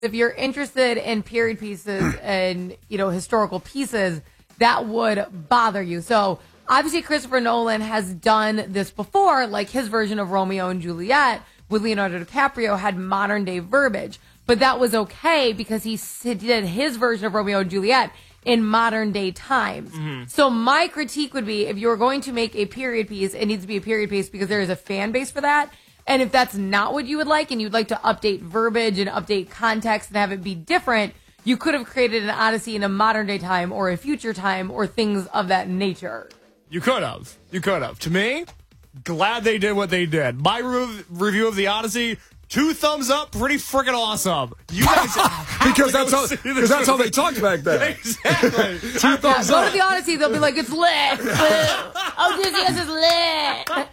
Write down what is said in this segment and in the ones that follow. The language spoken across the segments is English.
If you're interested in period pieces and, historical pieces, that would bother you. So obviously Christopher Nolan has done this before, like his version of Romeo and Juliet with Leonardo DiCaprio had modern day verbiage. But that was okay because he did his version of Romeo and Juliet in modern day times. Mm-hmm. So my critique would be, if you're going to make a period piece, it needs to be a period piece because there is a fan base for that. And if that's not what you would like and you'd like to update verbiage and update context and have it be different, you could have created an Odyssey in a modern day time or a future time or things of that nature. You could have. To me, glad they did what they did. My review of the Odyssey, 2 thumbs up, pretty freaking awesome. You guys because that's how they talked back then. Exactly. 2 thumbs up. Go to the Odyssey, they'll be like, it's lit. Odysseus is lit.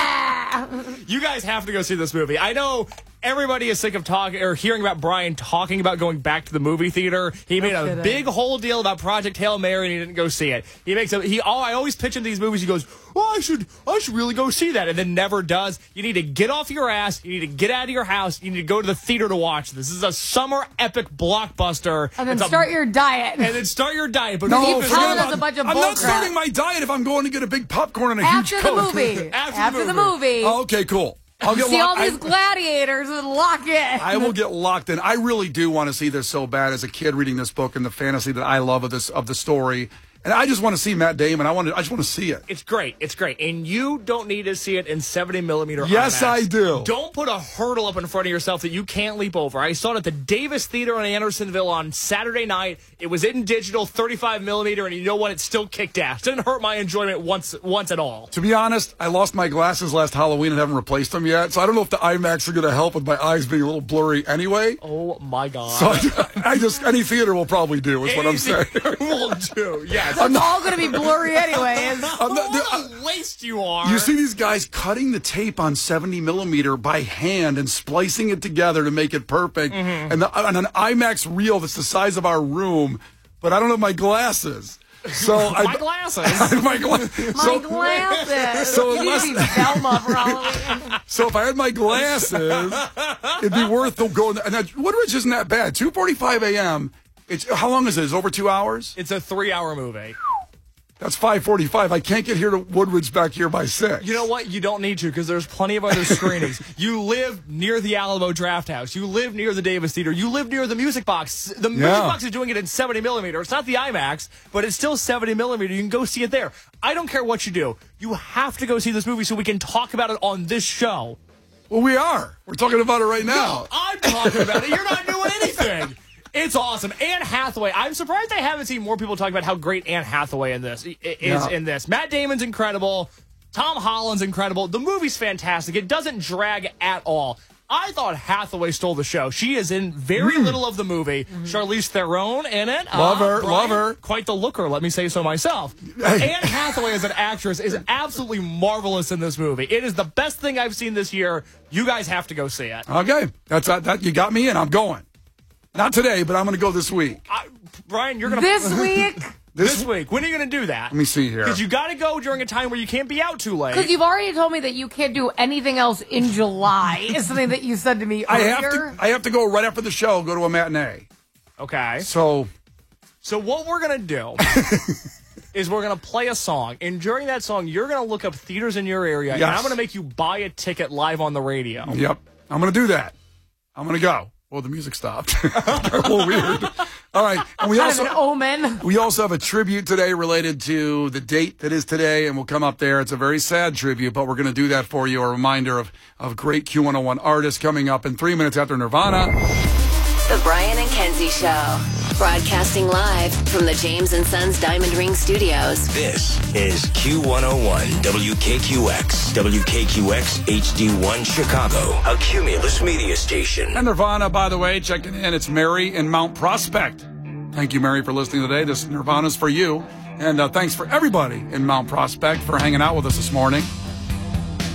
You guys have to go see this movie. I know everybody is sick of talking or hearing about Brian talking about going back to the movie theater. He made a big whole deal about Project Hail Mary and he didn't go see it. I always pitch him these movies. He goes, I should really go see that, and then never does. You need to get off your ass. You need to get out of your house. You need to go to the theater to watch this. This is a summer epic blockbuster. And then start your diet. But no, keep telling us a bunch of I'm not crap. starting my diet if I'm going to get a big popcorn and a huge Coke. After the movie. Oh, okay, cool. I'll get see all these gladiators and lock in. I will get locked in. I really do want to see this so bad as a kid reading this book and the fantasy that I love of the story. And I just want to see Matt Damon. I just want to see it. It's great. And you don't need to see it in 70mm Yes, IMAX. I do. Don't put a hurdle up in front of yourself that you can't leap over. I saw it at the Davis Theater in Andersonville on Saturday night. It was in digital, 35mm, and you know what? It still kicked ass. Didn't hurt my enjoyment once at all. To be honest, I lost my glasses last Halloween and haven't replaced them yet, so I don't know if the IMAX are going to help with my eyes being a little blurry anyway. Oh, my God. So any theater will probably do, is what I'm saying. Will do, yes. It's all going to be blurry anyways. What a waste you are. You see these guys cutting the tape on 70mm by hand and splicing it together to make it perfect. Mm-hmm. And on an IMAX reel that's the size of our room, but I don't have my glasses. So my glasses. My glasses. So you need to be Velma for Halloween. So if I had my glasses, it'd be worth going. And Woodridge isn't that bad. 2:45 a.m. How long is it? Is it over 2 hours? It's a 3-hour movie. That's 5:45. I can't get here to Woodridge back here by 6. You know what? You don't need to because there's plenty of other screenings. You live near the Alamo Drafthouse. You live near the Davis Theater. You live near the Music Box. The Music Box is doing it in 70mm. It's not the IMAX, but it's still 70mm. You can go see it there. I don't care what you do. You have to go see this movie so we can talk about it on this show. Well, we are. We're talking about it right now. No, I'm talking about it. You're not doing anything. It's awesome. Anne Hathaway. I'm surprised I haven't seen more people talk about how great Anne Hathaway in this. Matt Damon's incredible. Tom Holland's incredible. The movie's fantastic. It doesn't drag at all. I thought Hathaway stole the show. She is in very little of the movie. Charlize Theron in it. Love her. Quite the looker, let me say so myself. Anne Hathaway as an actress is absolutely marvelous in this movie. It is the best thing I've seen this year. You guys have to go see it. Okay. That you got me in. I'm going. Not today, but I'm going to go this week. Brian, you're going to... This week? This week. When are you going to do that? Let me see here. Because you got to go during a time where you can't be out too late. Because you've already told me that you can't do anything else in July. Is something that you said to me earlier. I have to go right after the show, go to a matinee. Okay. So what we're going to do is we're going to play a song. And during that song, you're going to look up theaters in your area. Yes. And I'm going to make you buy a ticket live on the radio. Yep. I'm going to do that. I'm going to go. Well, the music stopped. A little weird. All right. And we also, an omen. We also have a tribute today related to the date that is today, and we'll come up there. It's a very sad tribute, but we're going to do that for you. A reminder of great Q101 artists coming up in 3 minutes after Nirvana. The Brian and Kenzie Show. Broadcasting live from the James & Sons Diamond Ring Studios. This is Q101 WKQX. WKQX HD1 Chicago. A Cumulus media station. And Nirvana, by the way, checking in. It's Mary in Mount Prospect. Thank you, Mary, for listening today. This Nirvana's for you. And thanks for everybody in Mount Prospect for hanging out with us this morning.